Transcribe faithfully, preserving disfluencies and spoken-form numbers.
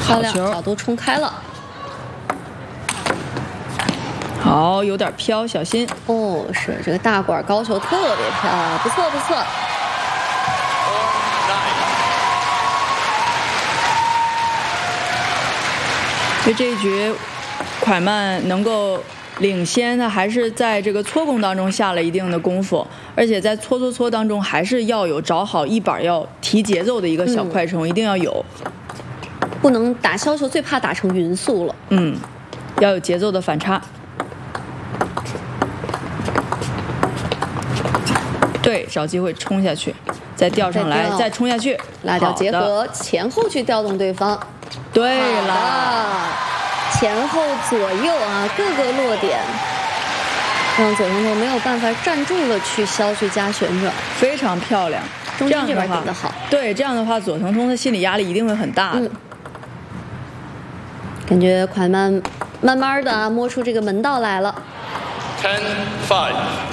漂亮，角度冲开了。 好，有点飘，小心。 哦，是这个大管高球特别漂亮，不错不错。 所以这一局，蒯曼能够领先，他还是在这个搓攻当中下了一定的功夫，而且在搓搓搓当中还是要有找好一板要提节奏的一个小快冲，嗯、一定要有， 不能打削球，最怕打成匀速了。 嗯，要有节奏的反差。对，找机会冲下去，再调上来，再冲下去， 拉掉结合，前后去调动对方。 对了， 前后左右啊，各个落点，让左成头没有办法站住了去削去加旋转， 非常漂亮。 中间这边顶得好， 对，这样的话，左成通的心理压力一定会很大的。嗯、 感觉蒯曼慢慢的摸出这个门道来了。 ten five。